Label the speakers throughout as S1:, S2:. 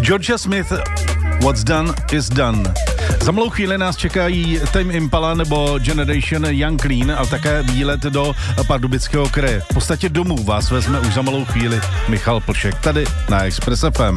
S1: Georgia Smith, What's Done is Done. Za malou chvíli nás čekají Tame Impala nebo Generation Young Clean, ale také výlet do Pardubického kraje. V podstatě domů vás vezme už za malou chvíli Michal Plšek tady na Express FM.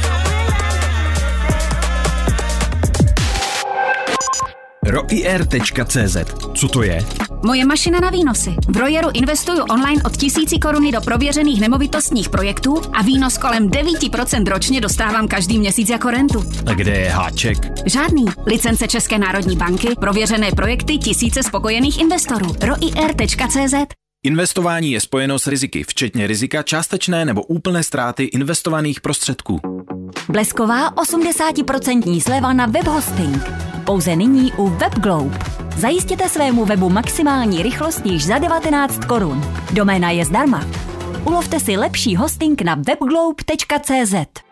S2: roier.cz. Co to je?
S3: Moje mašina na výnosy. V Royeru investuju online od 1000 koruny do prověřených nemovitostních projektů a výnos kolem 9% ročně dostávám každý měsíc jako rentu.
S2: A kde je háček?
S3: Žádný. Licence České národní banky, prověřené projekty, tisíce spokojených investorů. roier.cz.
S2: Investování je spojeno s riziky, včetně rizika částečné nebo úplné ztráty investovaných prostředků.
S3: Blesková 80% sleva na webhosting. Pouze nyní u WebGlobe. Zajistěte svému webu maximální rychlost již za 19 korun. Doména je zdarma. Ulovte si lepší hosting na webglobe.cz.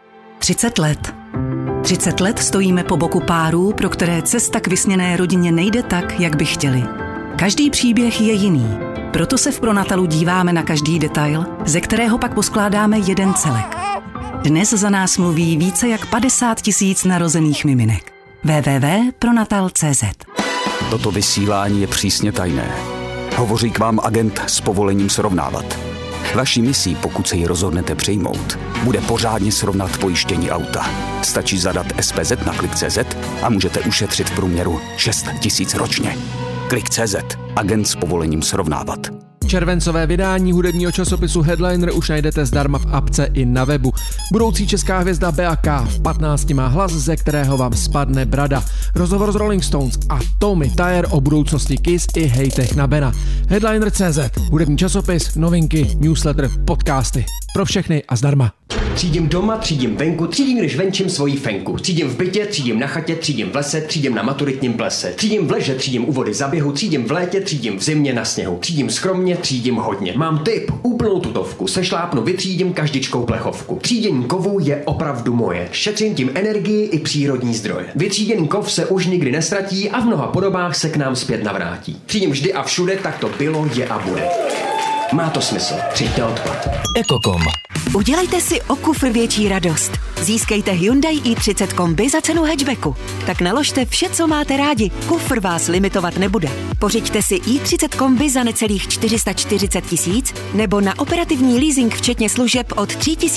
S4: 30 let. 30 let stojíme po boku párů, pro které cesta k vysněné rodině nejde tak, jak by chtěli. Každý příběh je jiný. Proto se v Pronatalu díváme na každý detail, ze kterého pak poskládáme jeden celek. Dnes za nás mluví více jak 50 000 narozených miminek. www.pronatal.cz.
S5: Toto vysílání je přísně tajné. Hovoří k vám agent s povolením srovnávat. Vaší misí, pokud se ji rozhodnete přijmout, bude pořádně srovnat pojištění auta. Stačí zadat SPZ na Klik.cz a můžete ušetřit v průměru 6 000 ročně. Klik.cz. Agent s povolením srovnávat.
S6: Červencové vydání hudebního časopisu Headliner už najdete zdarma v apce i na webu. Budoucí česká hvězda BAK v 15 má hlas, ze kterého vám spadne brada. Rozhovor s Rolling Stones a Tommy Thayer o budoucnosti Kiss i hejtech na Bena. Headliner.cz. Hudební časopis, novinky, newsletter, podcasty. Pro všechny a zdarma.
S7: Třídím doma, třídím venku, třídím, když venčím svoji fenku. Třídím v bytě, třídím na chatě, třídím v lese, třídím na maturitním plese. Třídím v leže, třídím u vody za běhu, třídím v létě, třídím v zimě na sněhu. Třídím skromně, třídím hodně. Mám tip, úplnou tutovku, sešlápnu, vytřídím každičkou plechovku. Třídění kovů je opravdu moje. Šetřím tím energii i přírodní zdroje. Vytříděný kov se už nikdy nestratí a v mnoha podobách se k nám zpět navrátí. Třídím vždy a všude, tak to bylo, je a bude. Má to smysl. Přijďte odklad.
S2: Ekokom.
S4: Udělejte si o kufr větší radost. Získejte Hyundai i30 kombi za cenu hatchbacku. Tak naložte vše, co máte rádi. Kufr vás limitovat nebude. Pořiďte si i30 kombi za necelých 440 000 nebo na operativní leasing včetně služeb od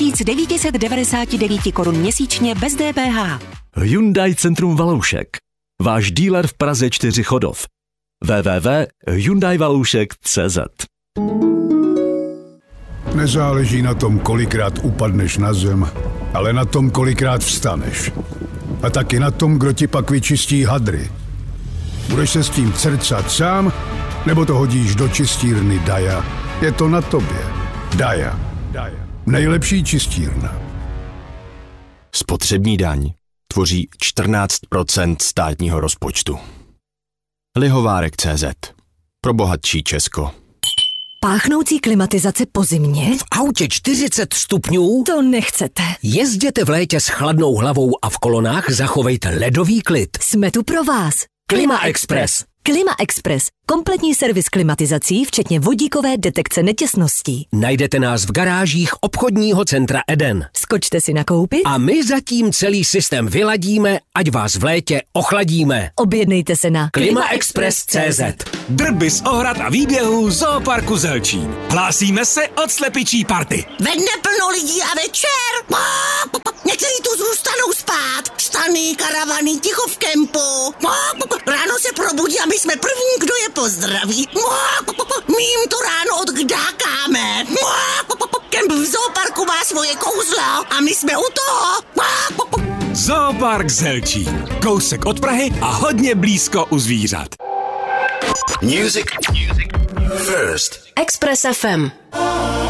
S4: 3999 korun měsíčně bez DPH.
S8: Hyundai Centrum Valoušek. Váš dealer v Praze 4 Chodov. www.hyundaivaloušek.cz.
S9: Nezáleží na tom, kolikrát upadneš na zem, ale na tom, kolikrát vstaneš. A taky na tom, kdo ti pak vyčistí hadry. Budeš se s tím crcat sám, nebo to hodíš do čistírny Daja? Je to na tobě. Daja. Nejlepší čistírna.
S10: Spotřební daň tvoří 14% státního rozpočtu. Lihovárek.cz. Pro bohatší Česko.
S11: Páchnoucí klimatizace po zimě?
S12: V autě 40 stupňů?
S11: To nechcete.
S12: Jezděte v létě s chladnou hlavou a v kolonách zachovejte ledový klid.
S11: Jsme tu pro vás.
S12: Klima Express.
S11: Klima Express. Kompletní servis klimatizací, včetně vodíkové detekce netěsností.
S12: Najdete nás v garážích obchodního centra Eden.
S11: Skočte si nakoupit
S12: a my zatím celý systém vyladíme, ať vás v létě ochladíme.
S11: Objednejte se na
S12: klimaexpress.cz.
S13: Drby z ohrad a výběhů Zooparku Zelčín. Hlásíme se od slepičí party.
S14: Ve dne plno lidí a večer. Někteří tu zůstanou spát. Stany, karavany, ticho v kempu. Ráno se probudí a my jsme první, kdo je pozdraví. My jim to ráno odkdákáme. Kemp v Zooparku má svoje kouzla a my jsme u toho.
S13: Zoopark Zelčín. Kousek od Prahy a hodně blízko u zvířat.
S15: Music first.
S11: Express FM.